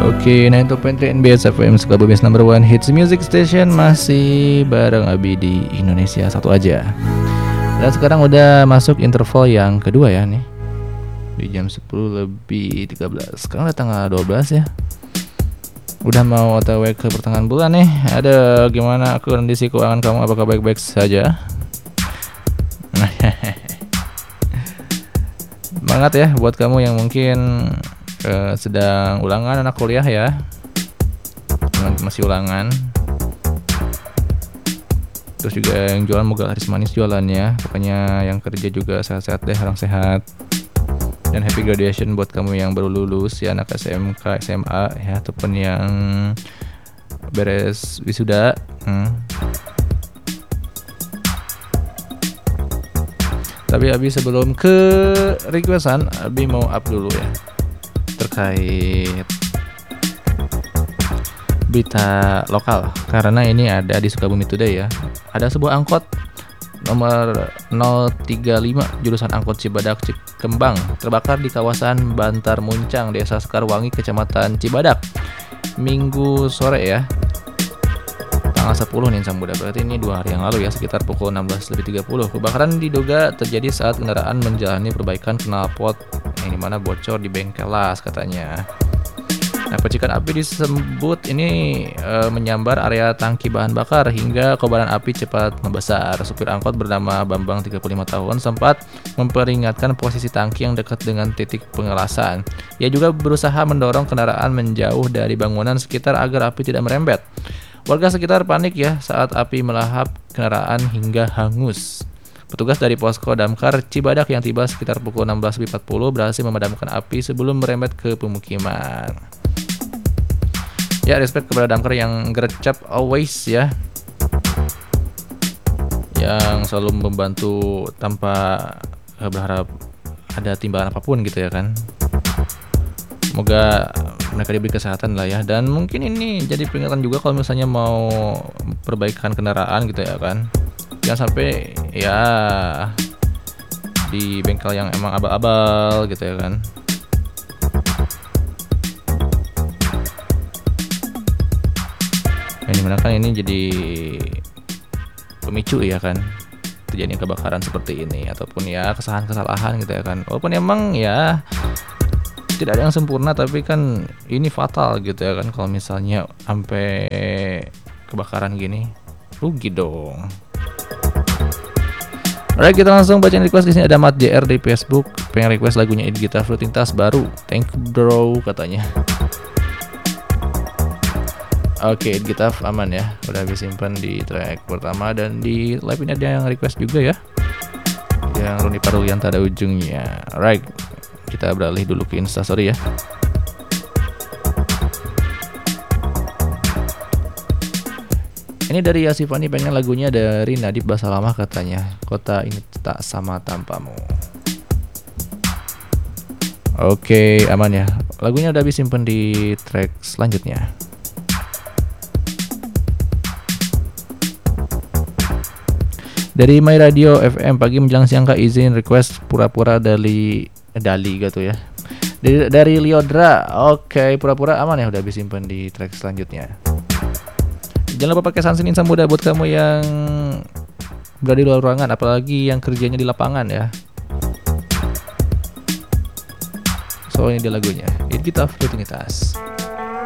Oke, 92.3 NBS FM Sukabumis number one hits music station. Masih bareng Abi di Indonesia satu aja. Dan sekarang udah masuk interval yang kedua ya nih, di jam 10:13. Sekarang udah tanggal 12 ya. Udah mau OTW ke pertengahan bulan nih. Ada gimana kondisi keuangan kamu? Apakah baik-baik saja? Semangat ya buat kamu yang mungkin sedang ulangan anak kuliah ya, masih ulangan. Terus juga yang jualan moga laris manis jualannya. Pokoknya yang kerja juga sehat-sehat deh, orang sehat. Dan happy graduation buat kamu yang baru lulus ya, anak SMK, SMA ya, ataupun yang beres wisuda. Tapi Abi sebelum ke requestan, Abi mau up dulu ya terkait berita lokal, karena ini ada di Sukabumi Today ya. Ada sebuah angkot nomor 035 jurusan angkot Cibadak Cikembang terbakar di kawasan Bantar Muncang, Desa Sekarwangi, Kecamatan Cibadak, Minggu sore ya, tanggal 10 nih Sambuda. Berarti ini 2 hari yang lalu ya, sekitar pukul 16.30. Kebakaran diduga terjadi saat kendaraan menjalani perbaikan knalpot yang dimana bocor di bengkel las katanya. Nah, percikan api disebut ini menyambar area tangki bahan bakar hingga kobaran api cepat membesar. Supir angkot bernama Bambang 35 tahun sempat memperingatkan posisi tangki yang dekat dengan titik pengelasan. Ia juga berusaha mendorong kendaraan menjauh dari bangunan sekitar agar api tidak merembet. Warga sekitar panik ya saat api melahap kendaraan hingga hangus. Petugas dari Posko Damkar Cibadak yang tiba sekitar pukul 16.40 berhasil memadamkan api sebelum merembet ke pemukiman. Ya, respect kepada damkar yang gercep always ya, yang selalu membantu tanpa berharap ada timbangan apapun gitu ya kan. Semoga mereka diberi kesehatan lah ya. Dan mungkin ini jadi peringatan juga kalau misalnya mau perbaikan kendaraan gitu ya kan, jangan sampai ya di bengkel yang emang abal-abal gitu ya kan. Yang dimana kan ini jadi pemicu ya kan terjadinya kebakaran seperti ini, ataupun ya kesalahan-kesalahan gitu ya kan. Walaupun emang ya tidak ada yang sempurna, tapi kan ini fatal gitu ya kan kalau misalnya sampai kebakaran gini, rugi dong. Alright, kita langsung bacain request. Di sini ada Mat JR di Facebook, pengen request lagunya Ed Gita Fruitintas baru. Thank you bro katanya. Oke, Ed Gita aman ya, udah habis simpan di track pertama. Dan di live ini ada yang request juga ya, yang Roni Parulian tak ada ujungnya. Alright, kita beralih dulu ke Instastory ya. Ini dari Yasifani, pengen lagunya dari Nadib Basalamah katanya, Kota Ini Tak Sama Tanpamu. Oke, aman ya, lagunya udah habis simpen di track selanjutnya. Dari My Radio FM, pagi menjelang siang Kak, izin request pura-pura Dali gitu ya. Dari Liodra. Oke, pura-pura aman ya, udah habis simpen di track selanjutnya. Jangan lupa pakai sunsin insan muda buat kamu yang berada di luar ruangan, apalagi yang kerjanya di lapangan ya. So ini dia lagunya, Ed Gita Fruitintas.